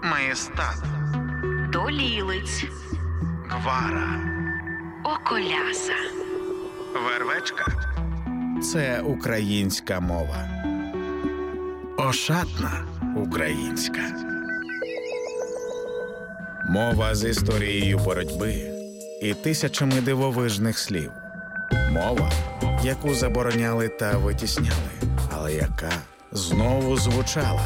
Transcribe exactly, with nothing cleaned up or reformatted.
Маєстат, Долілиць, гвара, околяса. вервечка, Це українська мова. Ошатна українська. Мова з історією боротьби і тисячами дивовижних слів. Мова, яку забороняли та витісняли, але яка знову звучала.